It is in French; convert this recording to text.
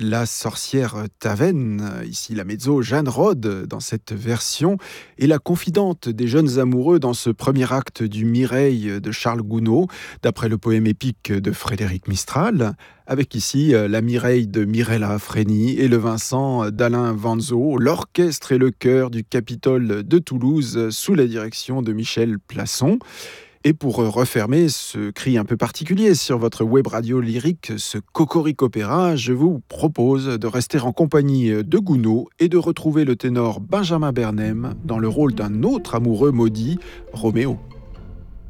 La sorcière Taven, ici la mezzo Jeanne Rode dans cette version, est la confidente des jeunes amoureux dans ce premier acte du Mireille de Charles Gounod, d'après le poème épique de Frédéric Mistral, avec ici la Mireille de Mirella Freni et le Vincent d'Alain Vanzo, l'orchestre et le chœur du Capitole de Toulouse sous la direction de Michel Plasson. Et pour refermer ce cri un peu particulier sur votre web radio lyrique, ce cocoric opéra, je vous propose de rester en compagnie de Gounod et de retrouver le ténor Benjamin Bernheim dans le rôle d'un autre amoureux maudit, Roméo.